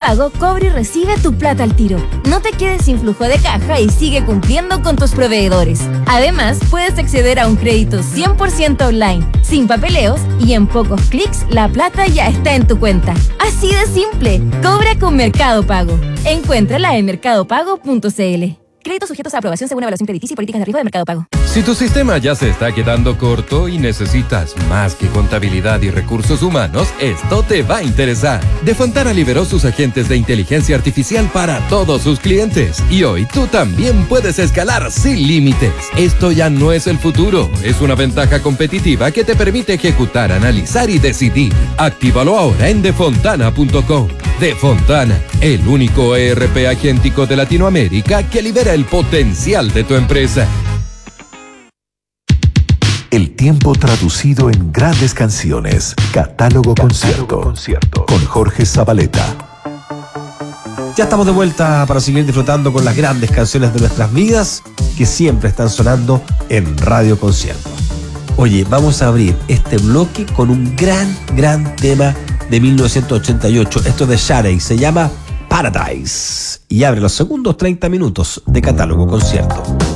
Pago cobra y recibe tu plata al tiro. No te quedes sin flujo de caja y sigue cumpliendo con tus proveedores. Además, puedes acceder a un crédito 100% online, sin papeleos y en pocos clics la plata ya está en tu cuenta. Así de simple. Cobra con Mercado Pago. Encuéntrala en mercadopago.cl. Créditos sujetos a aprobación según evaluación crediticia y políticas de riesgo de Mercado Pago. Si tu sistema ya se está quedando corto y necesitas más que contabilidad y recursos humanos, esto te va a interesar. Defontana liberó sus agentes de inteligencia artificial para todos sus clientes. Y hoy tú también puedes escalar sin límites. Esto ya no es el futuro, es una ventaja competitiva que te permite ejecutar, analizar y decidir. Actívalo ahora en defontana.com. Defontana, el único ERP agéntico de Latinoamérica que libera el potencial de tu empresa. El tiempo traducido en grandes canciones. Catálogo Concierto. Con Jorge Zabaleta. Ya estamos de vuelta para seguir disfrutando con las grandes canciones de nuestras vidas que siempre están sonando en Radio Concierto. Oye, vamos a abrir este bloque con un gran tema de 1988. Esto es de Sharey, se llama Paradise. Y abre los segundos 30 minutos de Catálogo Concierto.